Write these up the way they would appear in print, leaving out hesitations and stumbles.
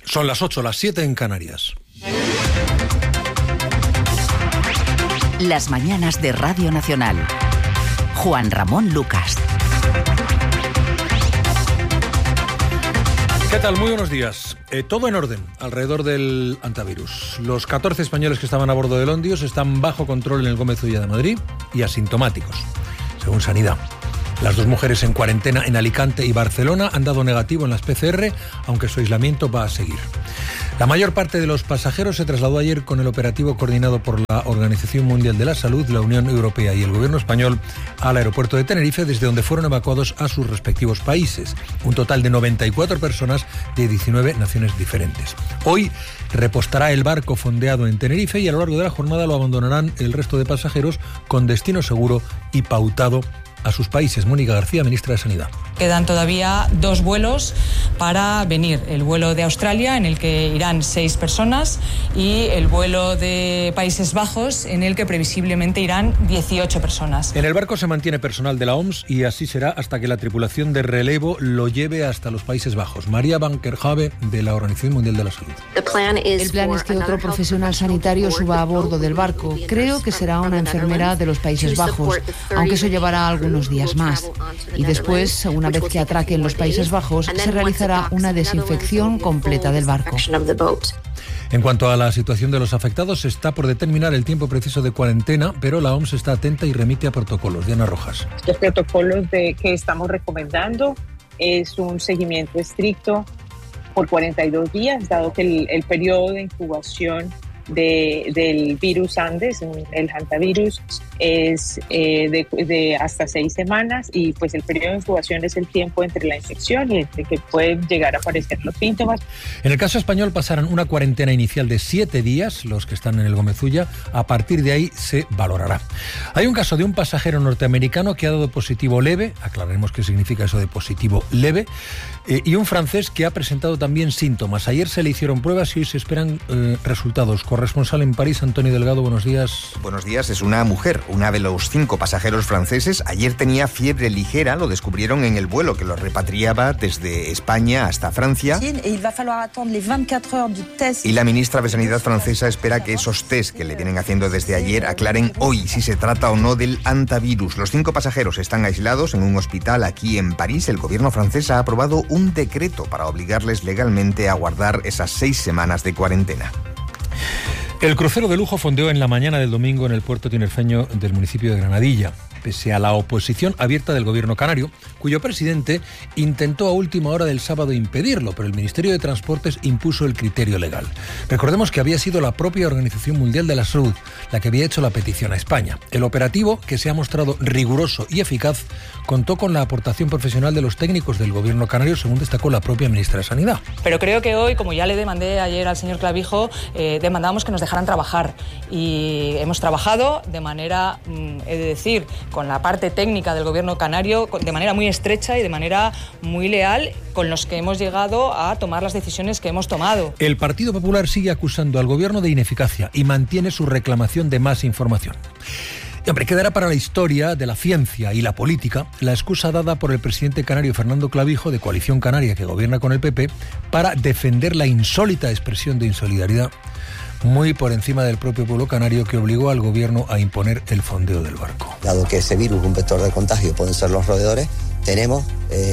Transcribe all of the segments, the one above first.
Son las 8, las 7 en Canarias. Las mañanas de Radio Nacional. Juan Ramón Lucas. ¿Qué tal? Muy buenos días. Todo en orden alrededor del antivirus. Los 14 españoles que estaban a bordo del Ondios están bajo control en el Gómez Ulla de Madrid y asintomáticos, según Sanidad. Las 2 mujeres en cuarentena en Alicante y Barcelona han dado negativo en las PCR, aunque su aislamiento va a seguir. La mayor parte de los pasajeros se trasladó ayer con el operativo coordinado por la Organización Mundial de la Salud, la Unión Europea y el Gobierno español al aeropuerto de Tenerife, desde donde fueron evacuados a sus respectivos países. Un total de 94 personas de 19 naciones diferentes. Hoy repostará el barco fondeado en Tenerife y a lo largo de la jornada lo abandonarán el resto de pasajeros con destino seguro y pautado a sus países. Mónica García, ministra de Sanidad. Quedan todavía 2 vuelos para venir. El vuelo de Australia, en el que irán 6 personas, y el vuelo de Países Bajos, en el que previsiblemente irán 18 personas. En el barco se mantiene personal de la OMS y así será hasta que la tripulación de relevo lo lleve hasta los Países Bajos. María Van Kerkhove, de la Organización Mundial de la Salud. El plan es que otro profesional sanitario suba a bordo del barco. Creo que será una enfermera de los Países Bajos, aunque eso llevará algunos días más. Y después, una vez que atraque en los Países Bajos, se realizará una desinfección completa del barco. En cuanto a la situación de los afectados, está por determinar el tiempo preciso de cuarentena, pero la OMS está atenta y remite a protocolos. Diana Rojas. Los protocolos que estamos recomendando es un seguimiento estricto por 42 días, dado que el periodo de incubación del virus Andes, el hantavirus, es de hasta 6 semanas, y pues el periodo de incubación es el tiempo entre la infección y entre que pueden llegar a aparecer los síntomas. En el caso español pasarán una cuarentena inicial de 7 días, los que están en el Gómez Ulla. A partir de ahí se valorará. Hay un caso de un pasajero norteamericano que ha dado positivo leve, aclararemos qué significa eso de positivo leve, y un francés que ha presentado también síntomas. Ayer se le hicieron pruebas y hoy se esperan resultados. Corresponsal en París, Antonio Delgado, buenos días. Buenos días, es una mujer, una de los 5 pasajeros franceses. Ayer tenía fiebre ligera, lo descubrieron en el vuelo que lo repatriaba desde España hasta Francia. Y la ministra de Sanidad francesa espera que esos test que le vienen haciendo desde ayer aclaren hoy si se trata o no del hantavirus. Los 5 pasajeros están aislados en un hospital aquí en París. El gobierno francés ha aprobado un decreto para obligarles legalmente a guardar esas 6 semanas de cuarentena. El crucero de lujo fondeó en la mañana del domingo en el puerto tinerfeño del municipio de Granadilla, pese a la oposición abierta del gobierno canario, cuyo presidente intentó a última hora del sábado impedirlo, pero el Ministerio de Transportes impuso el criterio legal. Recordemos que había sido la propia Organización Mundial de la Salud la que había hecho la petición a España. El operativo, que se ha mostrado riguroso y eficaz, contó con la aportación profesional de los técnicos del gobierno canario, según destacó la propia ministra de Sanidad. Pero creo que hoy, como ya le demandé ayer al señor Clavijo, demandamos que nos dejaran trabajar, y hemos trabajado de manera, he de decir, con la parte técnica del gobierno canario, de manera muy estrecha y de manera muy leal, con los que hemos llegado a tomar las decisiones que hemos tomado. El Partido Popular sigue acusando al gobierno de ineficacia y mantiene su reclamación de más información. Y hombre, quedará para la historia de la ciencia y la política la excusa dada por el presidente canario Fernando Clavijo, de Coalición Canaria, que gobierna con el PP, para defender la insólita expresión de insolidaridad muy por encima del propio pueblo canario, que obligó al gobierno a imponer el fondeo del barco. Dado que ese virus, un vector de contagio, pueden ser los roedores, tenemos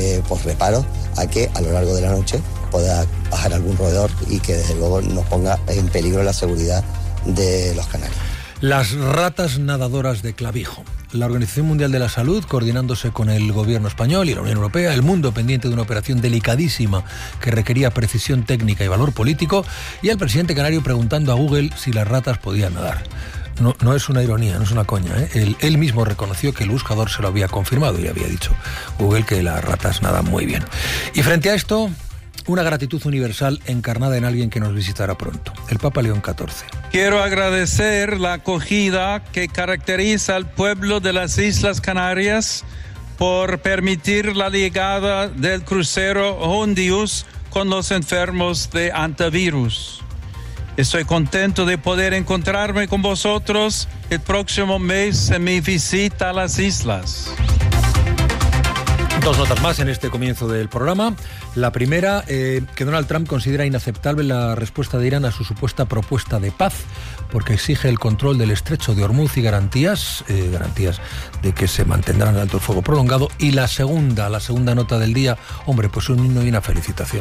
reparo a que a lo largo de la noche pueda bajar algún roedor y que desde luego nos ponga en peligro la seguridad de los canarios. Las ratas nadadoras de Clavijo. La Organización Mundial de la Salud, coordinándose con el gobierno español y la Unión Europea, el mundo pendiente de una operación delicadísima que requería precisión técnica y valor político, y el presidente canario preguntando a Google si las ratas podían nadar. No es una ironía, no es una coña, ¿eh? Él mismo reconoció que el buscador se lo había confirmado y había dicho Google que las ratas nadan muy bien. Y frente a esto, una gratitud universal encarnada en alguien que nos visitará pronto, el Papa León XIV. Quiero agradecer la acogida que caracteriza al pueblo de las Islas Canarias por permitir la llegada del crucero Ondius con los enfermos de hantavirus. Estoy contento de poder encontrarme con vosotros el próximo mes en mi visita a las islas. Dos notas más en este comienzo del programa. La primera, que Donald Trump considera inaceptable la respuesta de Irán a su supuesta propuesta de paz, porque exige el control del estrecho de Hormuz y garantías de que se mantendrá el alto el fuego prolongado. Y la segunda nota del día, hombre, pues un himno y una felicitación.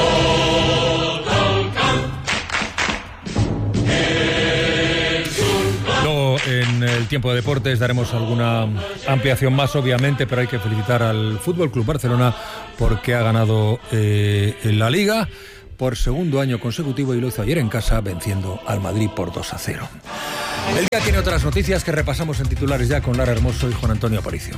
En el tiempo de deportes daremos alguna ampliación más, obviamente, pero hay que felicitar al Fútbol Club Barcelona porque ha ganado en la Liga por segundo año consecutivo y lo hizo ayer en casa venciendo al Madrid por 2-0. El día tiene otras noticias que repasamos en titulares ya con Lara Hermoso y Juan Antonio Aparicio.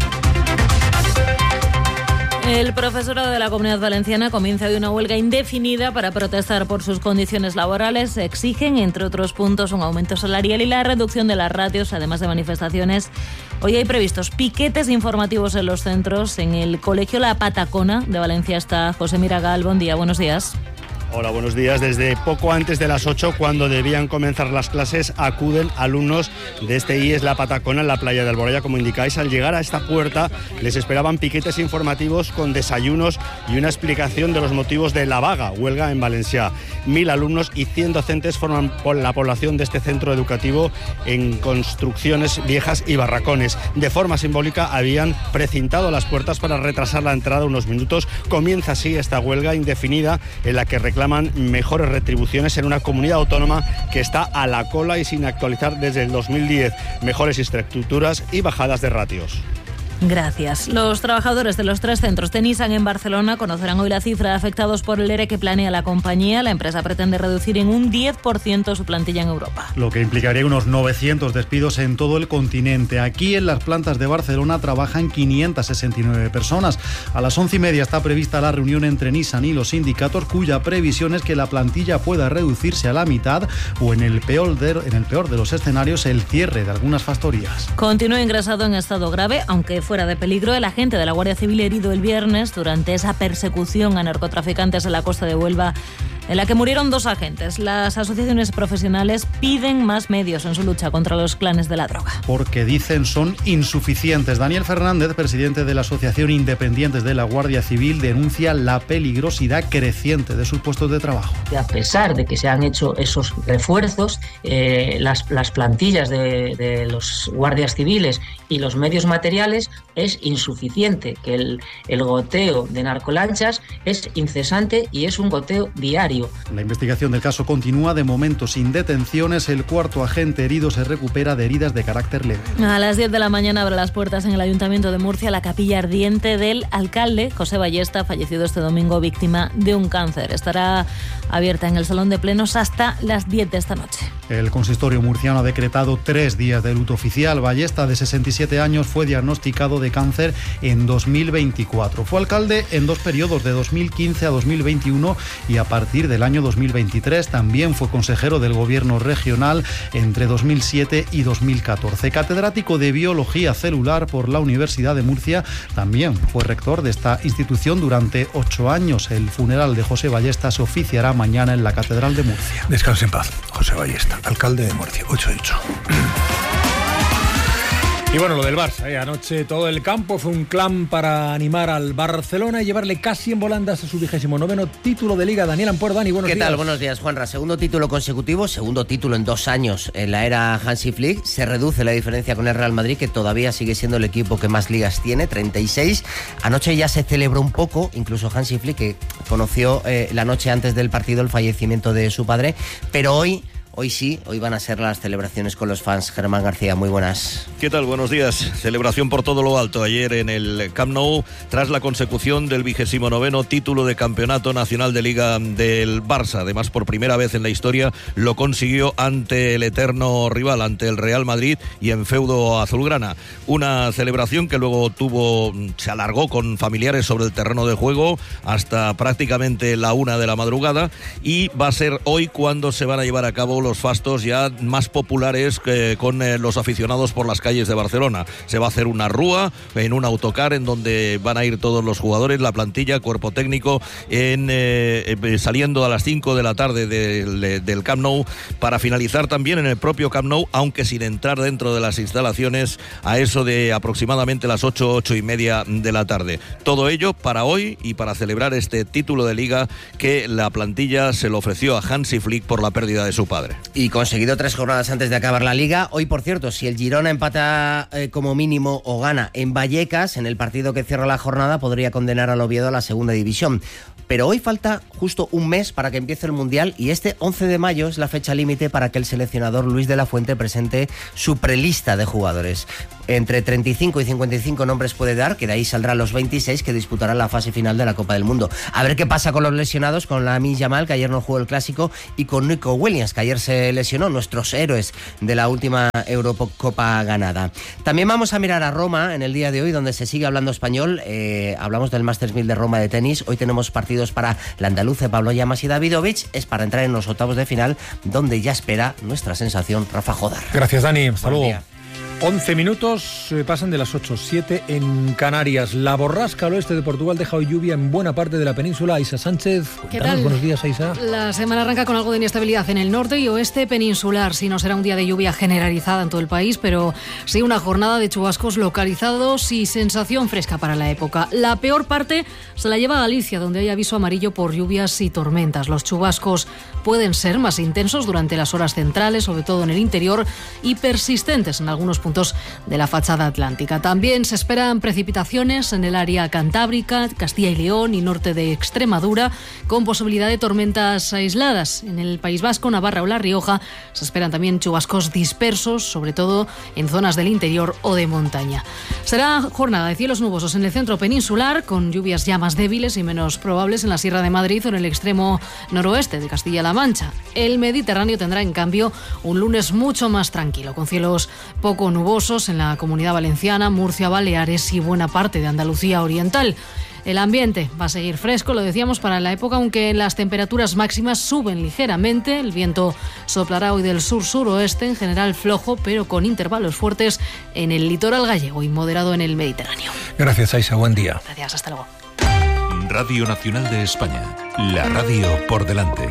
El profesorado de la Comunidad Valenciana comienza hoy una huelga indefinida para protestar por sus condiciones laborales. Exigen, entre otros puntos, un aumento salarial y la reducción de las ratios, además de manifestaciones. Hoy hay previstos piquetes informativos en los centros. En el Colegio La Patacona de Valencia está José Miragal. Buen día, buenos días. Hola, buenos días. Desde poco antes de las 8, cuando debían comenzar las clases, acuden alumnos de este IES La Patacona en la playa de Alboraya. Como indicáis, al llegar a esta puerta les esperaban piquetes informativos con desayunos y una explicación de los motivos de la huelga en Valencia. 1000 alumnos y 100 docentes forman la población de este centro educativo en construcciones viejas y barracones. De forma simbólica habían precintado las puertas para retrasar la entrada unos minutos. Comienza así esta huelga indefinida en la que reclaman mejores retribuciones en una comunidad autónoma que está a la cola y sin actualizar desde el 2010, mejores infraestructuras y bajadas de ratios. Gracias. Los trabajadores de los 3 centros de Nissan en Barcelona conocerán hoy la cifra de afectados por el ERE que planea la compañía. La empresa pretende reducir en un 10% su plantilla en Europa. Lo que implicaría unos 900 despidos en todo el continente. Aquí en las plantas de Barcelona trabajan 569 personas. A las 11:30 está prevista la reunión entre Nissan y los sindicatos, cuya previsión es que la plantilla pueda reducirse a la mitad o en el peor de los escenarios, el cierre de algunas factorías. Continúa ingresado en estado grave, aunque fuera de peligro, el agente de la Guardia Civil herido el viernes durante esa persecución a narcotraficantes en la costa de Huelva, en la que murieron 2 agentes. Las asociaciones profesionales piden más medios en su lucha contra los clanes de la droga. Porque dicen son insuficientes. Daniel Fernández, presidente de la Asociación Independientes de la Guardia Civil, denuncia la peligrosidad creciente de sus puestos de trabajo. A pesar de que se han hecho esos refuerzos, las plantillas de los guardias civiles y los medios materiales es insuficiente, que el goteo de narcolanchas es incesante y es un goteo diario. La investigación del caso continúa, de momento sin detenciones. El 4º agente herido se recupera de heridas de carácter leve. A las 10 de la mañana abre las puertas en el Ayuntamiento de Murcia la capilla ardiente del alcalde José Ballesta, fallecido este domingo víctima de un cáncer. Estará abierta en el Salón de Plenos hasta las 10 de esta noche. El consistorio murciano ha decretado 3 días de luto oficial. Ballesta, de 67 años, fue diagnosticado de cáncer en 2024. Fue alcalde en 2 periodos, de 2015 a 2021, y a partir del año 2023 también fue consejero del gobierno regional entre 2007 y 2014. Catedrático de Biología Celular por la Universidad de Murcia, también fue rector de esta institución durante 8 años. El funeral de José Ballesta se oficiará mañana en la Catedral de Murcia. Descanse en paz, José Ballesta, alcalde de Murcia. 8-8. Y bueno, lo del Barça, anoche todo el campo fue un clan para animar al Barcelona y llevarle casi en volandas a su 29º título de Liga. Daniel Ampuero, Dani, buenos días. ¿Qué tal? Buenos días, Juanra. Segundo título consecutivo, segundo título en 2 años en la era Hansi Flick. Se reduce la diferencia con el Real Madrid, que todavía sigue siendo el equipo que más ligas tiene, 36. Anoche ya se celebró un poco, incluso Hansi Flick, que conoció la noche antes del partido el fallecimiento de su padre, pero hoy sí, hoy van a ser las celebraciones con los fans. Germán García, muy buenas. ¿Qué tal? Buenos días. Celebración por todo lo alto ayer en el Camp Nou, tras la consecución del 29º título de campeonato nacional de Liga del Barça. Además, por primera vez en la historia lo consiguió ante el eterno rival, ante el Real Madrid, y en feudo azulgrana. Una celebración que luego se alargó con familiares sobre el terreno de juego hasta prácticamente la 1 de la madrugada, y va a ser hoy cuando se van a llevar a cabo los fastos ya más populares con los aficionados por las calles de Barcelona. Se va a hacer una rúa en un autocar en donde van a ir todos los jugadores, la plantilla, cuerpo técnico, saliendo a las 5 de la tarde del Camp Nou, para finalizar también en el propio Camp Nou, aunque sin entrar dentro de las instalaciones, a eso de aproximadamente las 8:30 de la tarde. Todo ello para hoy y para celebrar este título de Liga que la plantilla se lo ofreció a Hansi Flick por la pérdida de su padre. Y conseguido 3 jornadas antes de acabar la Liga. Hoy, por cierto, si el Girona empata como mínimo o gana en Vallecas, en el partido que cierra la jornada, podría condenar al Oviedo a la segunda división. Pero hoy falta justo un mes para que empiece el Mundial y este 11 de mayo es la fecha límite para que el seleccionador Luis de la Fuente presente su prelista de jugadores. Entre 35 y 55 nombres puede dar, que de ahí saldrán los 26 que disputarán la fase final de la Copa del Mundo. A ver qué pasa con los lesionados, con Lamine Yamal, que ayer no jugó el Clásico, y con Nico Williams, que ayer se lesionó, nuestros héroes de la última Eurocopa ganada. También vamos a mirar a Roma en el día de hoy, donde se sigue hablando español. Hablamos del Masters 1000 de Roma de tenis. Hoy tenemos partidos para la andaluza Pablo Llamas y Davidovich. Es para entrar en los octavos de final, donde ya espera nuestra sensación Rafa Jodar. Gracias, Dani. Hasta luego. 11 minutos, pasan de las 8:07 en Canarias. La borrasca al oeste de Portugal deja hoy lluvia en buena parte de la península. Aisa Sánchez, ¿qué tal? Buenos días, Aisa. La semana arranca con algo de inestabilidad en el norte y oeste peninsular. Sí, no será un día de lluvia generalizada en todo el país, pero sí una jornada de chubascos localizados y sensación fresca para la época. La peor parte se la lleva Galicia, donde hay aviso amarillo por lluvias y tormentas. Los chubascos pueden ser más intensos durante las horas centrales, sobre todo en el interior, y persistentes en algunos puntos de la fachada atlántica. También se esperan precipitaciones en el área cantábrica, Castilla y León y norte de Extremadura, con posibilidad de tormentas aisladas. En el País Vasco, Navarra o La Rioja se esperan también chubascos dispersos, sobre todo en zonas del interior o de montaña. Será jornada de cielos nubosos en el centro peninsular, con lluvias ya más débiles y menos probables en la Sierra de Madrid o en el extremo noroeste de Castilla-La Mancha. El Mediterráneo tendrá, en cambio, un lunes mucho más tranquilo, con cielos poco nubosos en la Comunidad Valenciana, Murcia, Baleares y buena parte de Andalucía Oriental. El ambiente va a seguir fresco, lo decíamos, para la época, aunque las temperaturas máximas suben ligeramente. El viento soplará hoy del sur-suroeste, en general flojo, pero con intervalos fuertes en el litoral gallego y moderado en el Mediterráneo. Gracias, Aisa. Buen día. Gracias, hasta luego. Radio Nacional de España. La radio por delante.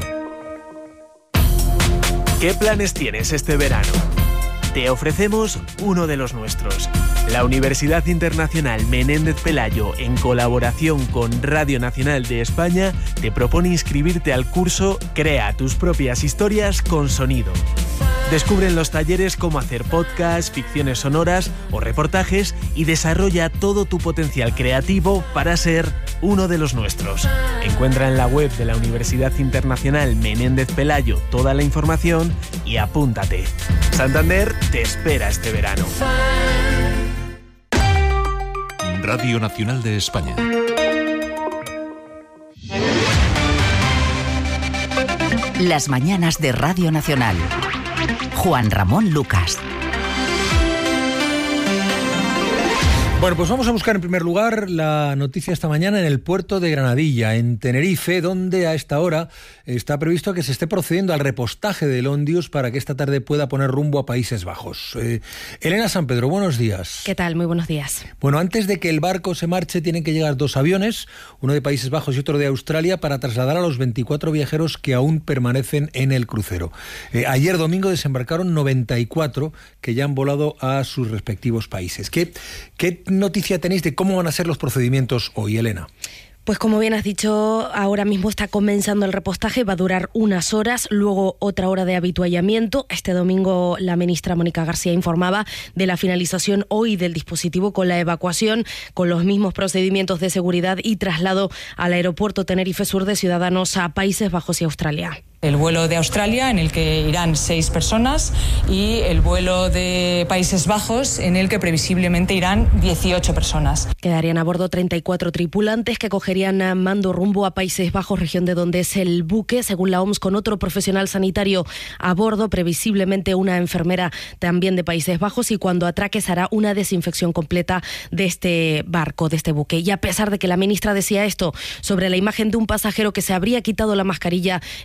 ¿Qué planes tienes este verano? Te ofrecemos uno de los nuestros. La Universidad Internacional Menéndez Pelayo, en colaboración con Radio Nacional de España, te propone inscribirte al curso Crea tus propias historias con sonido. Descubre en los talleres cómo hacer podcasts, ficciones sonoras o reportajes y desarrolla todo tu potencial creativo para ser uno de los nuestros. Encuentra en la web de la Universidad Internacional Menéndez Pelayo toda la información y apúntate. Santander te espera este verano. Radio Nacional de España. Las mañanas de Radio Nacional. Juan Ramón Lucas. Bueno, pues vamos a buscar en primer lugar la noticia esta mañana en el puerto de Granadilla, en Tenerife, donde a esta hora está previsto que se esté procediendo al repostaje del Ondius para que esta tarde pueda poner rumbo a Países Bajos. Elena San Pedro, buenos días. ¿Qué tal? Muy buenos días. Bueno, antes de que el barco se marche tienen que llegar 2 aviones, uno de Países Bajos y otro de Australia, para trasladar a los 24 viajeros que aún permanecen en el crucero. Ayer domingo desembarcaron 94 que ya han volado a sus respectivos países. ¿Qué noticia tenéis de cómo van a ser los procedimientos hoy, Elena? Pues como bien has dicho, ahora mismo está comenzando el repostaje, va a durar unas horas, luego otra hora de habituallamiento. Este domingo la ministra Mónica García informaba de la finalización hoy del dispositivo con la evacuación, con los mismos procedimientos de seguridad y traslado al aeropuerto Tenerife Sur de ciudadanos a Países Bajos y Australia. El vuelo de Australia, en el que irán 6 personas, y el vuelo de Países Bajos, en el que previsiblemente irán 18 personas. Quedarían a bordo 34 tripulantes que cogerían mando rumbo a Países Bajos, región de donde es el buque, según la OMS, con otro profesional sanitario a bordo, previsiblemente una enfermera también de Países Bajos, y cuando atraque se hará una desinfección completa de este barco, de este buque. Y a pesar de que la ministra decía esto sobre la imagen de un pasajero que se habría quitado la mascarilla en una de las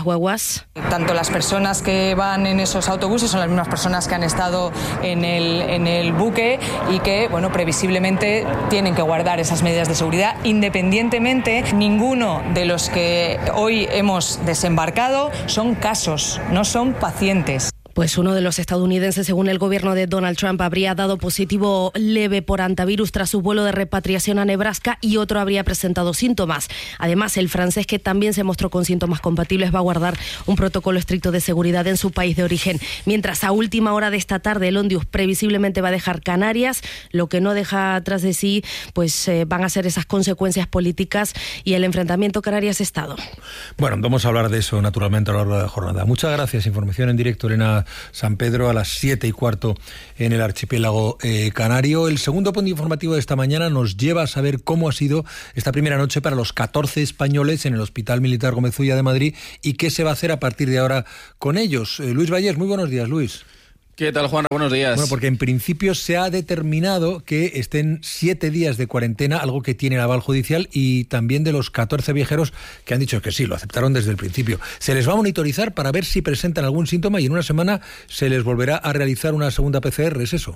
las guaguas. Tanto las personas que van en esos autobuses son las mismas personas que han estado en el buque y que, bueno, previsiblemente tienen que guardar esas medidas de seguridad. Independientemente, ninguno de los que hoy hemos desembarcado son casos, no son pacientes. Pues uno de los estadounidenses, según el gobierno de Donald Trump, habría dado positivo leve por hantavirus tras su vuelo de repatriación a Nebraska y otro habría presentado síntomas. Además, el francés, que también se mostró con síntomas compatibles, va a guardar un protocolo estricto de seguridad en su país de origen. Mientras, a última hora de esta tarde, el Ondius previsiblemente va a dejar Canarias, lo que no deja atrás de sí, pues van a ser esas consecuencias políticas y el enfrentamiento Canarias-Estado. Bueno, vamos a hablar de eso naturalmente a lo largo de la jornada. Muchas gracias. Información en directo, Elena San Pedro, a las 7:15 en el archipiélago canario. El segundo punto informativo de esta mañana nos lleva a saber cómo ha sido esta primera noche para los 14 españoles en el Hospital Militar Gómez Ulla de Madrid y qué se va a hacer a partir de ahora con ellos. Luis Vallés, muy buenos días, Luis. ¿Qué tal, Juan? Buenos días. Bueno, porque en principio se ha determinado que estén 7 días de cuarentena, algo que tiene el aval judicial, y también de los 14 viajeros que han dicho que sí, lo aceptaron desde el principio. Se les va a monitorizar para ver si presentan algún síntoma y en una semana se les volverá a realizar una segunda PCR, ¿es eso?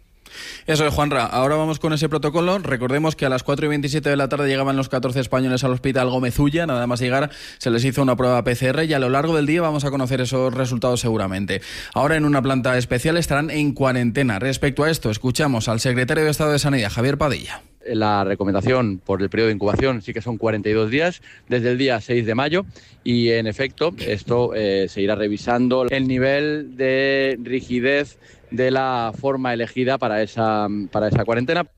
Eso es, Juanra. Ahora vamos con ese protocolo. Recordemos que a las 4:27 de la tarde llegaban los 14 españoles al Hospital Gómez Ulla. Nada más llegar se les hizo una prueba PCR y a lo largo del día vamos a conocer esos resultados seguramente. Ahora en una planta especial estarán en cuarentena. Respecto a esto, escuchamos al secretario de Estado de Sanidad, Javier Padilla. La recomendación por el periodo de incubación sí que son 42 días, desde el día 6 de mayo, y en efecto esto se irá revisando el nivel de rigidez de la forma elegida para esa cuarentena.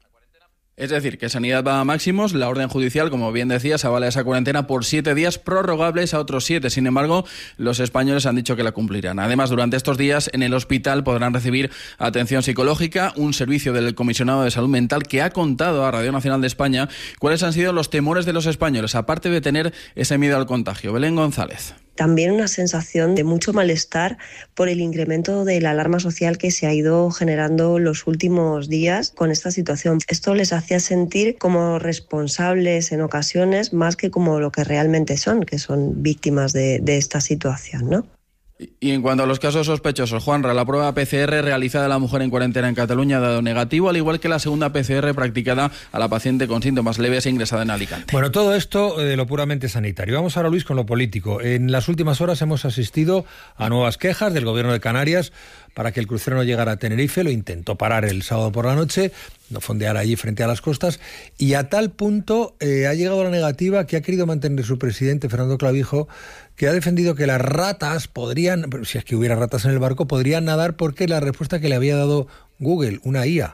Es decir, que Sanidad va a máximos, la orden judicial, como bien decías, avala esa cuarentena por 7 días prorrogables a otros 7. Sin embargo, los españoles han dicho que la cumplirán. Además, durante estos días en el hospital podrán recibir atención psicológica, un servicio del Comisionado de Salud Mental que ha contado a Radio Nacional de España cuáles han sido los temores de los españoles, aparte de tener ese miedo al contagio. Belén González. También una sensación de mucho malestar por el incremento de la alarma social que se ha ido generando los últimos días con esta situación. Esto les hacía sentir como responsables en ocasiones más que como lo que realmente son, que son víctimas de esta situación, ¿no? Y en cuanto a los casos sospechosos, Juanra, la prueba PCR realizada a la mujer en cuarentena en Cataluña ha dado negativo, al igual que la segunda PCR practicada a la paciente con síntomas leves e ingresada en Alicante. Bueno, todo esto de lo puramente sanitario. Vamos ahora, Luis, con lo político. En las últimas horas hemos asistido a nuevas quejas del Gobierno de Canarias para que el crucero no llegara a Tenerife. Lo intentó parar el sábado por la noche, no fondear allí frente a las costas, y a tal punto ha llegado la negativa que ha querido mantener su presidente, Fernando Clavijo, que ha defendido que las ratas podrían, si es que hubiera ratas en el barco, podrían nadar porque la respuesta que le había dado Google, una IA.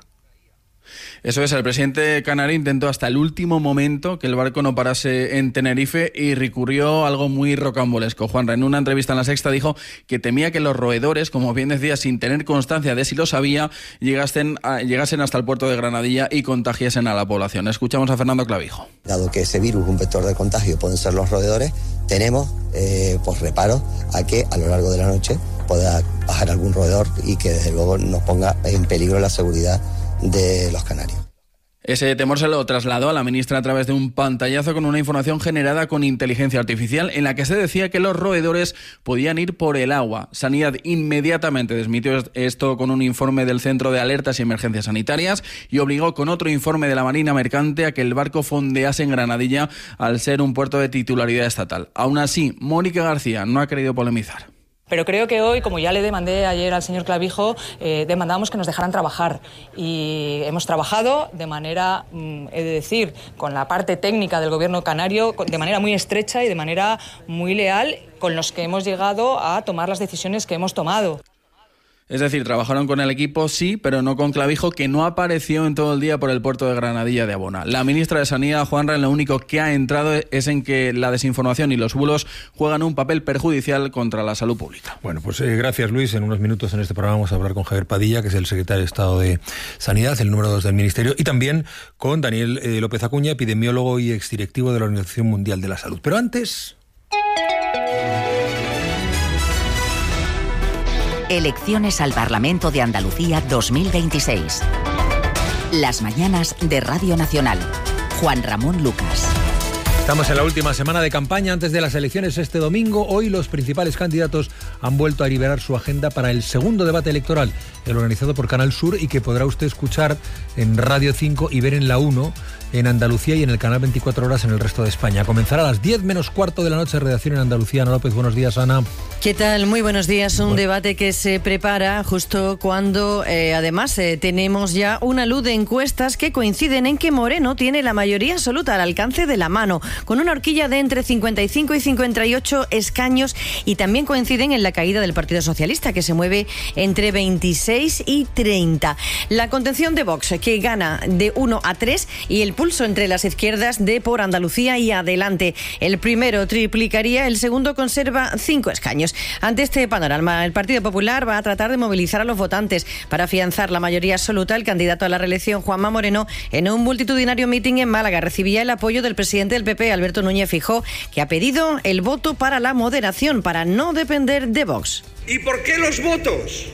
Eso es, el presidente canario intentó hasta el último momento que el barco no parase en Tenerife y recurrió a algo muy rocambolesco. Juanra, en una entrevista en La Sexta, dijo que temía que los roedores, como bien decía, sin tener constancia de si lo sabía, llegasen hasta el puerto de Granadilla y contagiasen a la población. Escuchamos a Fernando Clavijo. Dado que ese virus, un vector de contagio, pueden ser los roedores, tenemos reparos a que a lo largo de la noche pueda bajar algún roedor y que desde luego nos ponga en peligro la seguridad de los canarios. Ese temor se lo trasladó a la ministra a través de un pantallazo con una información generada con inteligencia artificial en la que se decía que los roedores podían ir por el agua. Sanidad inmediatamente desmintió esto con un informe del Centro de Alertas y Emergencias Sanitarias y obligó con otro informe de la Marina Mercante a que el barco fondease en Granadilla al ser un puerto de titularidad estatal. Aún así, Mónica García no ha querido polemizar. Pero creo que hoy, como ya le demandé ayer al señor Clavijo, demandábamos que nos dejaran trabajar. Y hemos trabajado de manera, he de decir, con la parte técnica del gobierno canario, de manera muy estrecha y de manera muy leal, con los que hemos llegado a tomar las decisiones que hemos tomado. Es decir, trabajaron con el equipo, sí, pero no con Clavijo, que no apareció en todo el día por el puerto de Granadilla de Abona. La ministra de Sanidad, Juanra, lo único que ha entrado es en que la desinformación y los bulos juegan un papel perjudicial contra la salud pública. Bueno, pues gracias, Luis. En unos minutos en este programa vamos a hablar con Javier Padilla, que es el secretario de Estado de Sanidad, el número 2 del Ministerio, y también con Daniel López Acuña, epidemiólogo y exdirectivo de la Organización Mundial de la Salud. Pero antes... Elecciones al Parlamento de Andalucía 2026. Las mañanas de Radio Nacional. Juan Ramón Lucas. Estamos en la última semana de campaña antes de las elecciones este domingo. Hoy los principales candidatos han vuelto a liberar su agenda para el segundo debate electoral, el organizado por Canal Sur y que podrá usted escuchar en Radio 5 y ver en la 1 en Andalucía y en el canal 24 horas en el resto de España. Comenzará a las 10 menos cuarto de la noche, redacción en Andalucía. Ana López, buenos días, Ana. ¿Qué tal? Muy buenos días. Un debate que se prepara justo cuando, además, tenemos ya una luz de encuestas que coinciden en que Moreno tiene la mayoría absoluta al alcance de la mano, con una horquilla de entre 55 y 58 escaños, y también coinciden en la caída del Partido Socialista, que se mueve entre 26 y 30. La contención de Vox, que gana de 1 a 3, y el pulso entre las izquierdas de Por Andalucía y Adelante. El primero triplicaría, el segundo conserva 5 escaños. Ante este panorama, el Partido Popular va a tratar de movilizar a los votantes para afianzar la mayoría absoluta. El candidato a la reelección, Juanma Moreno, en un multitudinario mitin en Málaga, recibía el apoyo del presidente del PP, Alberto Núñez Feijóo, que ha pedido el voto para la moderación, para no depender de Vox. ¿Y por qué los votos?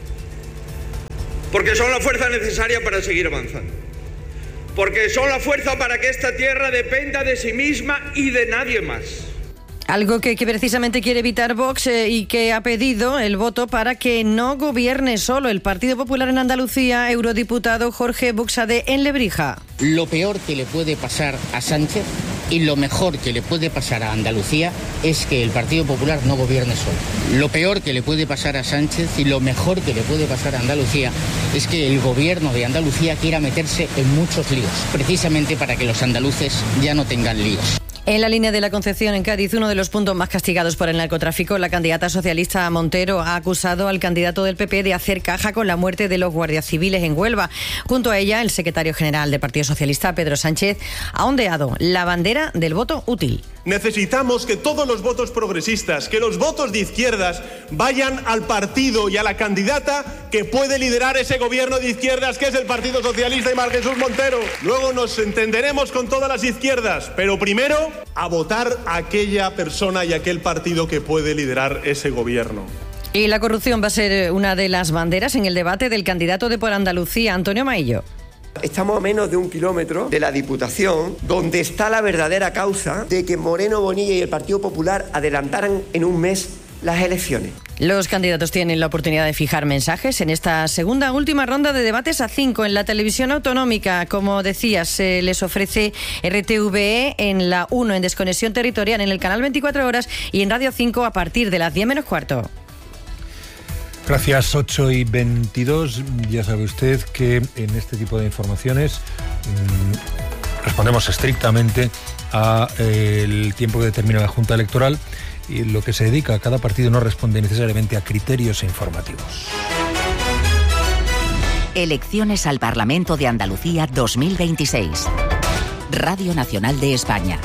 Porque son la fuerza necesaria para seguir avanzando. Porque son la fuerza para que esta tierra dependa de sí misma y de nadie más. Algo que precisamente quiere evitar Vox y que ha pedido el voto para que no gobierne solo el Partido Popular en Andalucía. Eurodiputado Jorge Buxade en Lebrija. Lo peor que le puede pasar a Sánchez y lo mejor que le puede pasar a Andalucía es que el Partido Popular no gobierne solo. Lo peor que le puede pasar a Sánchez y lo mejor que le puede pasar a Andalucía es que el gobierno de Andalucía quiera meterse en muchos líos, precisamente para que los andaluces ya no tengan líos. En la línea de la Concepción, en Cádiz, uno de los puntos más castigados por el narcotráfico, la candidata socialista Montero ha acusado al candidato del PP de hacer caja con la muerte de los guardias civiles en Huelva. Junto a ella, el secretario general del Partido Socialista, Pedro Sánchez, ha ondeado la bandera del voto útil. Necesitamos que todos los votos progresistas, que los votos de izquierdas vayan al partido y a la candidata que puede liderar ese gobierno de izquierdas, que es el Partido Socialista y María Jesús Montero. Luego nos entenderemos con todas las izquierdas, pero primero a votar a aquella persona y aquel partido que puede liderar ese gobierno. Y la corrupción va a ser una de las banderas en el debate del candidato de Por Andalucía, Antonio Maillo. Estamos a menos de 1 kilómetro de la Diputación, donde está la verdadera causa de que Moreno Bonilla y el Partido Popular adelantaran en un mes las elecciones. Los candidatos tienen la oportunidad de fijar mensajes en esta segunda última ronda de debates a 5 en la televisión autonómica. Como decías, se les ofrece RTVE en la 1 en Desconexión Territorial, en el canal 24 horas y en Radio 5 a partir de las 10 menos cuarto. Gracias, 8:22. Ya sabe usted que en este tipo de informaciones respondemos estrictamente al tiempo que determina la Junta Electoral, y lo que se dedica a cada partido no responde necesariamente a criterios informativos. Elecciones al Parlamento de Andalucía 2026. Radio Nacional de España.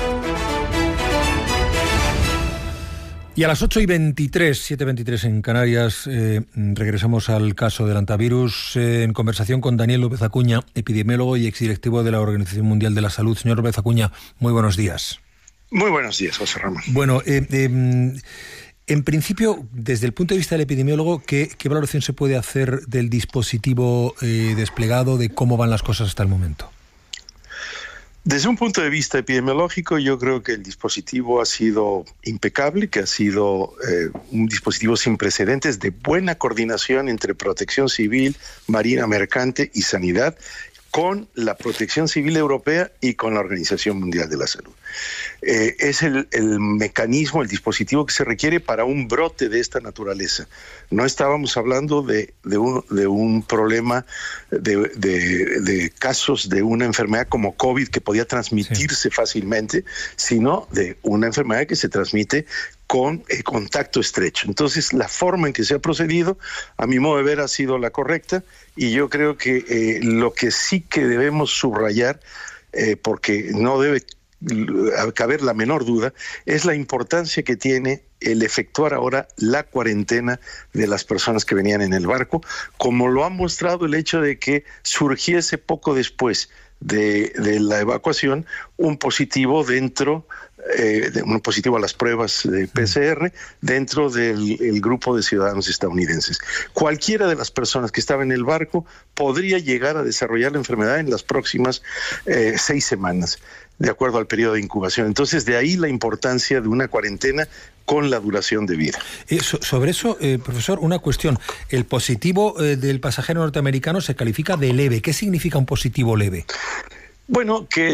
Y a las 8:23, 7:23 en Canarias, regresamos al caso del antivirus en conversación con Daniel López Acuña, epidemiólogo y exdirectivo de la Organización Mundial de la Salud. Señor López Acuña, muy buenos días. Muy buenos días, José Ramón. Bueno, en principio, desde el punto de vista del epidemiólogo, ¿qué valoración se puede hacer del dispositivo desplegado, de cómo van las cosas hasta el momento? Desde un punto de vista epidemiológico, yo creo que el dispositivo ha sido impecable, que ha sido un dispositivo sin precedentes de buena coordinación entre Protección Civil, Marina Mercante y Sanidad, con la Protección Civil Europea y con la Organización Mundial de la Salud. Es el mecanismo, el dispositivo que se requiere para un brote de esta naturaleza. No estábamos hablando de un problema de casos de una enfermedad como COVID que podía transmitirse fácilmente, sino de una enfermedad que se transmite con contacto estrecho. Entonces, la forma en que se ha procedido, a mi modo de ver, ha sido la correcta, y yo creo que lo que sí que debemos subrayar, porque no debe caber la menor duda, es la importancia que tiene el efectuar ahora la cuarentena de las personas que venían en el barco, como lo ha mostrado el hecho de que surgiese poco después de la evacuación un positivo dentro positivo a las pruebas de PCR dentro del grupo de ciudadanos estadounidenses. Cualquiera de las personas que estaba en el barco podría llegar a desarrollar la enfermedad en las próximas 6 semanas, de acuerdo al periodo de incubación. Entonces, de ahí la importancia de una cuarentena con la duración de vida. Sobre eso, profesor, una cuestión. El positivo del pasajero norteamericano se califica de leve. ¿Qué significa un positivo leve? Bueno, que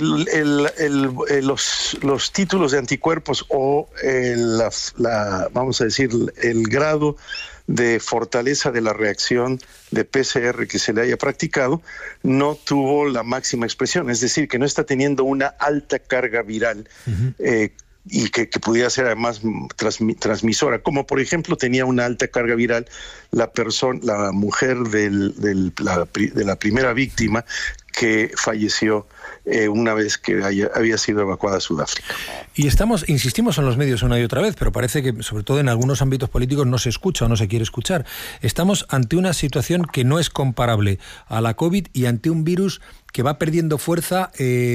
los títulos de anticuerpos o vamos a decir, el grado de fortaleza de la reacción de PCR que se le haya practicado no tuvo la máxima expresión, es decir, que no está teniendo una alta carga viral y que pudiera ser además transmisora, como por ejemplo tenía una alta carga viral la mujer de la primera víctima que falleció una vez que había sido evacuada a Sudáfrica. Y insistimos en los medios una y otra vez, pero parece que sobre todo en algunos ámbitos políticos no se escucha o no se quiere escuchar. Estamos ante una situación que no es comparable a la COVID y ante un virus que va perdiendo fuerza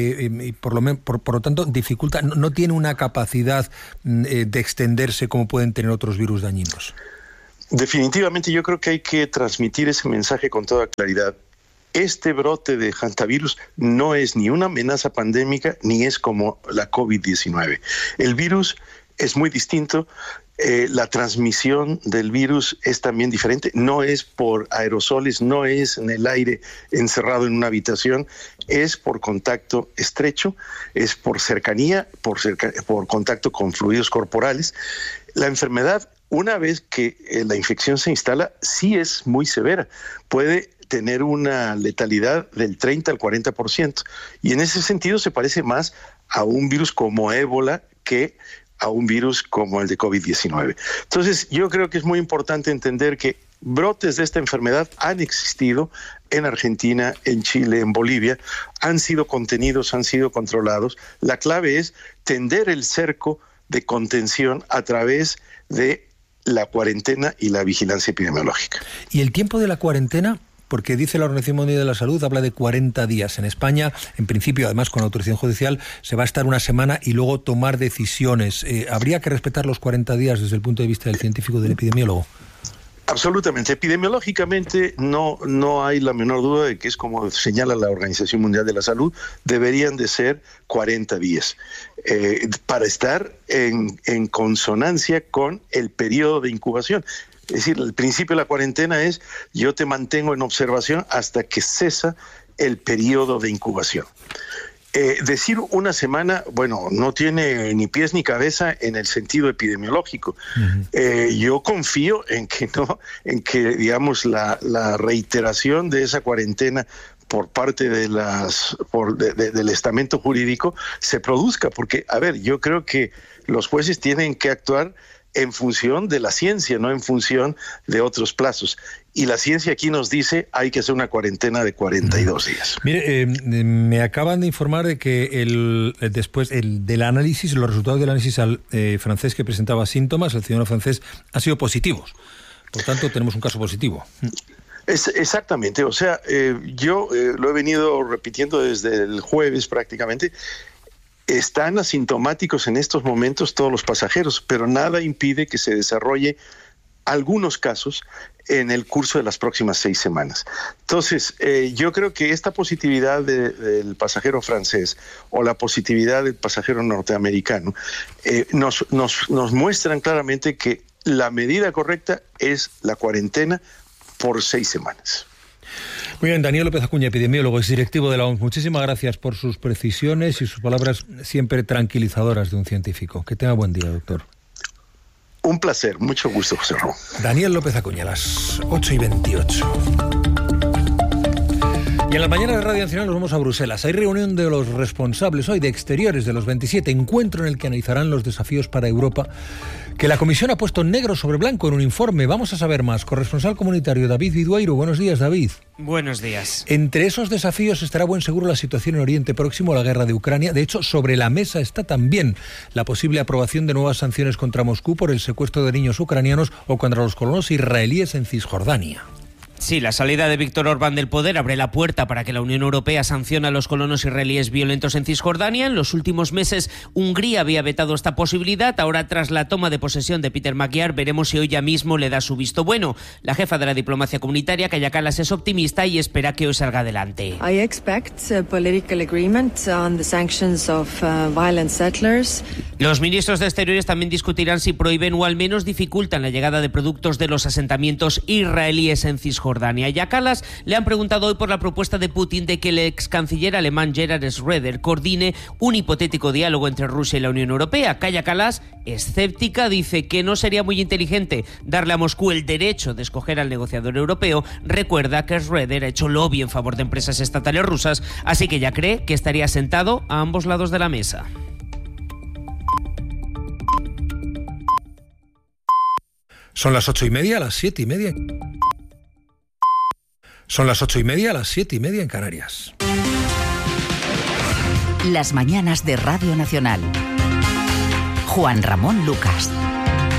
y por lo tanto dificulta, no tiene una capacidad de extenderse como pueden tener otros virus dañinos. Definitivamente yo creo que hay que transmitir ese mensaje con toda claridad. Este brote de hantavirus no es ni una amenaza pandémica ni es como la COVID-19. El virus es muy distinto, la transmisión del virus es también diferente, no es por aerosoles, no es en el aire encerrado en una habitación, es por contacto estrecho, es por cercanía, por contacto con fluidos corporales. La enfermedad, una vez que la infección se instala, sí es muy severa, puede tener una letalidad del 30 al 40%. Y en ese sentido se parece más a un virus como ébola que a un virus como el de COVID-19. Entonces, yo creo que es muy importante entender que brotes de esta enfermedad han existido en Argentina, en Chile, en Bolivia, han sido contenidos, han sido controlados. La clave es tender el cerco de contención a través de la cuarentena y la vigilancia epidemiológica. ¿Y el tiempo de la cuarentena? Porque dice la Organización Mundial de la Salud, habla de 40 días. En España, en principio, además con autorización judicial, se va a estar una semana y luego tomar decisiones. ¿Habría que respetar los 40 días desde el punto de vista del científico, del epidemiólogo? Absolutamente. Epidemiológicamente no hay la menor duda de que es como señala la Organización Mundial de la Salud, deberían de ser 40 días para estar en consonancia con el periodo de incubación. Es decir, el principio de la cuarentena es yo te mantengo en observación hasta que cesa el periodo de incubación. Decir una semana, bueno, no tiene ni pies ni cabeza en el sentido epidemiológico. Yo confío en que digamos la reiteración de esa cuarentena por parte del estamento jurídico se produzca, porque, a ver, yo creo que los jueces tienen que actuar en función de la ciencia, no en función de otros plazos. Y la ciencia aquí nos dice hay que hacer una cuarentena de 42 días. Mire, me acaban de informar de que después del análisis, los resultados del análisis al francés que presentaba síntomas, el ciudadano francés, han sido positivos. Por tanto, tenemos un caso positivo. Exactamente. O sea, yo lo he venido repitiendo desde el jueves prácticamente. Están asintomáticos en estos momentos todos los pasajeros, pero nada impide que se desarrolle algunos casos en el curso de las próximas 6 semanas. Entonces, yo creo que esta positividad del pasajero francés o la positividad del pasajero norteamericano nos muestran claramente que la medida correcta es la cuarentena por 6 semanas. Muy bien, Daniel López Acuña, epidemiólogo, es directivo de la OMS. Muchísimas gracias por sus precisiones y sus palabras siempre tranquilizadoras de un científico. Que tenga buen día, doctor. Un placer, mucho gusto, José Ramón. Daniel López Acuña, a las 8:28. Y en la mañana de Radio Nacional nos vamos a Bruselas. Hay reunión de los responsables hoy de Exteriores de los 27, encuentro en el que analizarán los desafíos para Europa que la Comisión ha puesto negro sobre blanco en un informe. Vamos a saber más. Corresponsal comunitario David Vidueiro. Buenos días, David. Buenos días. Entre esos desafíos estará buen seguro la situación en Oriente Próximo, la guerra de Ucrania. De hecho, sobre la mesa está también la posible aprobación de nuevas sanciones contra Moscú por el secuestro de niños ucranianos o contra los colonos israelíes en Cisjordania. Sí, la salida de Víctor Orbán del poder abre la puerta para que la Unión Europea sancione a los colonos israelíes violentos en Cisjordania. En los últimos meses, Hungría había vetado esta posibilidad. Ahora, tras la toma de posesión de Peter Magyar, veremos si hoy ya mismo le da su visto bueno. La jefa de la diplomacia comunitaria, Kaja Kallas, es optimista y espera que hoy salga adelante. I expect a political agreement on the sanctions of violent settlers. Los ministros de Exteriores también discutirán si prohíben o al menos dificultan la llegada de productos de los asentamientos israelíes en Cisjordania. Y a Kallas le han preguntado hoy por la propuesta de Putin de que el ex canciller alemán Gerhard Schröder coordine un hipotético diálogo entre Rusia y la Unión Europea. Kaja Kallas, escéptica, dice que no sería muy inteligente darle a Moscú el derecho de escoger al negociador europeo. Recuerda que Schröder ha hecho lobby en favor de empresas estatales rusas, así que ya cree que estaría sentado a ambos lados de la mesa. Son las 8:30, las 7:30. Son las 8:30, las 7:30 en Canarias. Las mañanas de Radio Nacional. Juan Ramón Lucas.